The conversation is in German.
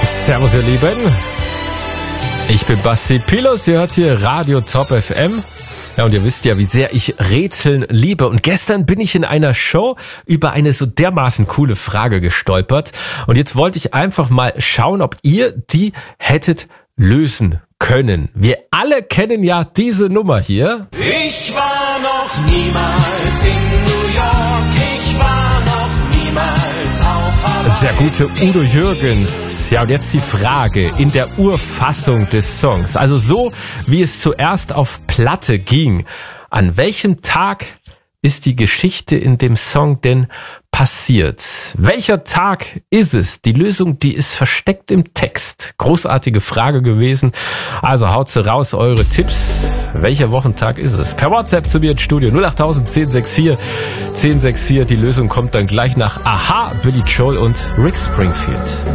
Servus, ihr Lieben. Ich bin Basti Pilos, ihr hört hier Radio Top FM. Ja, und ihr wisst ja, wie sehr ich Rätseln liebe. Und gestern bin ich in einer Show über eine so dermaßen coole Frage gestolpert. Und jetzt wollte ich einfach mal schauen, ob ihr die hättet lösen können. Wir alle kennen ja diese Nummer hier. Ich war noch niemals in New York, ich war noch niemals auf Hawaii. Der gute Udo Jürgens. Ja, und jetzt die Frage in der Urfassung des Songs. Also so, wie es zuerst auf Platte ging. An welchem Tag ist die Geschichte in dem Song denn passiert? Welcher Tag ist es? Die Lösung, die ist versteckt im Text. Großartige Frage gewesen. Also haut sie raus, eure Tipps. Welcher Wochentag ist es? Per WhatsApp zu mir ins Studio 08000 1064 1064. Die Lösung kommt dann gleich nach Aha, Billy Joel und Rick Springfield.